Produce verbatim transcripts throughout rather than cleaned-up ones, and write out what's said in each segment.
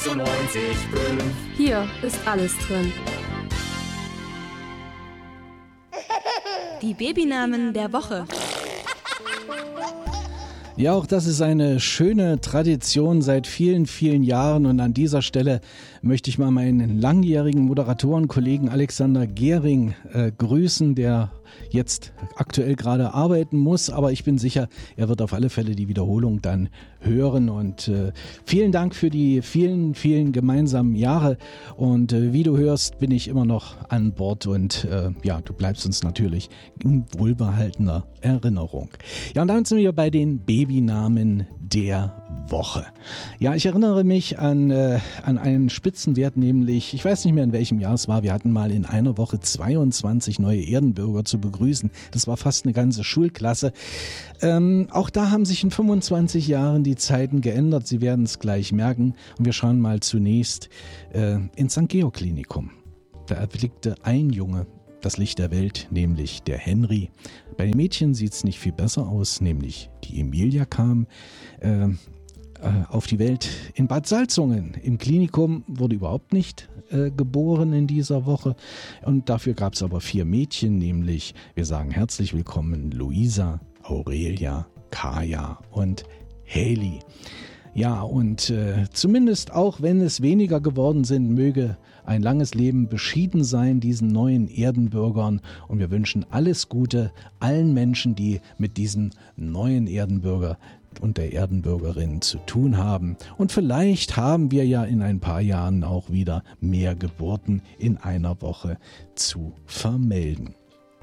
sechsundneunzig Komma fünf. Hier ist alles drin. Die Babynamen der Woche. Ja, auch das ist eine schöne Tradition seit vielen, vielen Jahren und an dieser Stelle möchte ich mal meinen langjährigen Moderatorenkollegen Alexander Gehring äh, grüßen, der jetzt aktuell gerade arbeiten muss, aber ich bin sicher, er wird auf alle Fälle die Wiederholung dann hören und äh, vielen Dank für die vielen, vielen gemeinsamen Jahre und äh, wie du hörst, bin ich immer noch an Bord und äh, ja, du bleibst uns natürlich in wohlbehaltener Erinnerung. Ja, und dann sind wir bei den Babynamen der Woche. Ja, ich erinnere mich an, äh, an einen Spitzenwert, nämlich, ich weiß nicht mehr in welchem Jahr es war, wir hatten mal in einer Woche zweiundzwanzig neue Erdenbürger zu begrüßen. Das war fast eine ganze Schulklasse. Ähm, auch da haben sich in fünfundzwanzig Jahren die Zeiten geändert. Sie werden es gleich merken. Und wir schauen mal zunächst äh, ins Sankt Georg Klinikum. Da erblickte ein Junge das Licht der Welt, nämlich der Henry. Bei den Mädchen sieht es nicht viel besser aus, nämlich die Emilia kam äh, auf die Welt in Bad Salzungen. Im Klinikum wurde überhaupt nicht äh, geboren in dieser Woche und dafür gab es aber vier Mädchen, nämlich, wir sagen herzlich willkommen, Luisa, Aurelia, Kaya und Haley. Ja, und äh, zumindest auch wenn es weniger geworden sind, möge ein langes Leben beschieden sein diesen neuen Erdenbürgern und wir wünschen alles Gute allen Menschen, die mit diesem neuen Erdenbürger und der Erdenbürgerin zu tun haben. Und vielleicht haben wir ja in ein paar Jahren auch wieder mehr Geburten in einer Woche zu vermelden.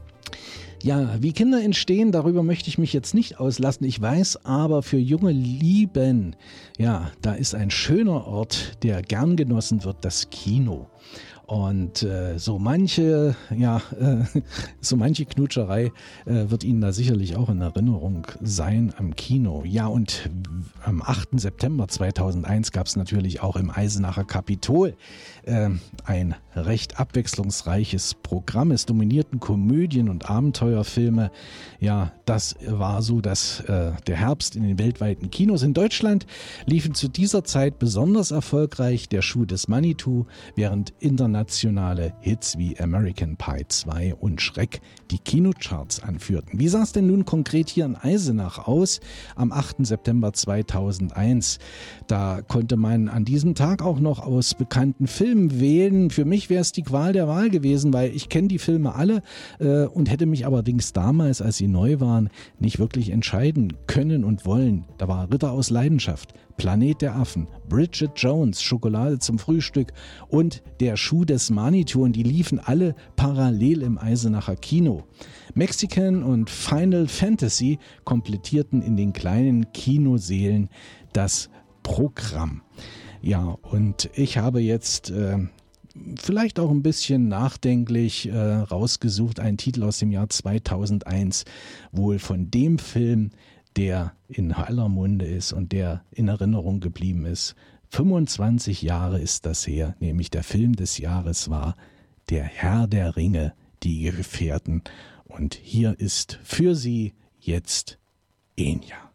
Ja, wie Kinder entstehen, darüber möchte ich mich jetzt nicht auslassen. Ich weiß aber, für junge Lieben, ja, da ist ein schöner Ort, der gern genossen wird, das Kino. Und äh, so manche, ja, äh, so manche Knutscherei äh, wird Ihnen da sicherlich auch in Erinnerung sein am Kino. Ja, und am achten September zweitausendeins gab es natürlich auch im Eisenacher Kapitol äh, ein recht abwechslungsreiches Programm. Es dominierten Komödien und Abenteuerfilme. Ja, das war so, dass äh, der Herbst in den weltweiten Kinos in Deutschland liefen zu dieser Zeit besonders erfolgreich der Schuh des Manitou, während international nationale Hits wie American Pie zwei und Schreck die Kinocharts anführten. Wie sah es denn nun konkret hier in Eisenach aus am achten September zweitausendeins? Da konnte man an diesem Tag auch noch aus bekannten Filmen wählen. Für mich wäre es die Qual der Wahl gewesen, weil ich kenne die Filme alle äh, und hätte mich allerdings damals, als sie neu waren, nicht wirklich entscheiden können und wollen. Da war Ritter aus Leidenschaft, Planet der Affen, Bridget Jones, Schokolade zum Frühstück und der Schuh des Manitou und die liefen alle parallel im Eisenacher Kino. Mexican und Final Fantasy komplettierten in den kleinen Kinosälen das Programm. Ja, und ich habe jetzt äh, vielleicht auch ein bisschen nachdenklich äh, rausgesucht, einen Titel aus dem Jahr zweitausendeins, wohl von dem Film, der in aller Munde ist und der in Erinnerung geblieben ist. fünfundzwanzig Jahre ist das her, nämlich der Film des Jahres war Der Herr der Ringe, die Gefährten. Und hier ist für Sie jetzt Enya.